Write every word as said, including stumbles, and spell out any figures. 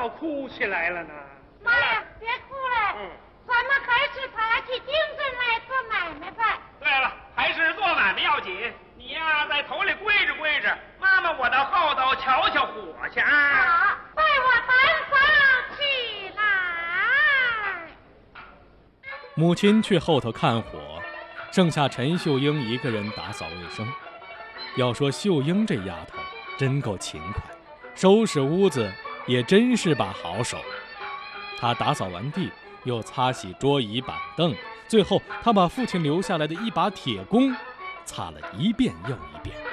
倒哭起来了呢？ 妈呀，别哭了，嗯，咱们还是爬起精神来做买卖吧。 对了，还是做买卖要紧。你呀，在头里跪着跪着，妈妈我到后头瞧瞧火去啊！ 好，带我单房起来。 母亲去后头看火，剩下陈秀英一个人打扫卫生。要说秀英这丫头真够勤快，收拾屋子也真是把好手。她打扫完地，又擦洗桌椅板凳，最后她把父亲留下来的一把铁弓擦了一遍又一遍。